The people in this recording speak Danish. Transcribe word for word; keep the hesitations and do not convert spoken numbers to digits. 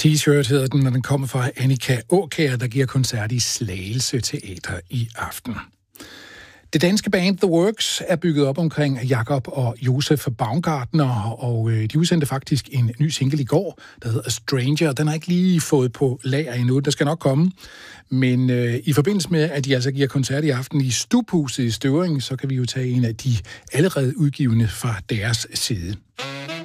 T-shirt hedder den, og den kommer fra Annika Aakjær, der giver koncert i Slagelse Teater i aften. Det danske band The Works er bygget op omkring Jakob og Josef Baumgartner, og de udsendte faktisk en ny single i går, der hedder Stranger. Den har ikke lige fået på lager endnu, der skal nok komme. Men øh, i forbindelse med, at de altså giver koncert i aften i Stubhuset i Støvring, så kan vi jo tage en af de allerede udgivende fra deres side.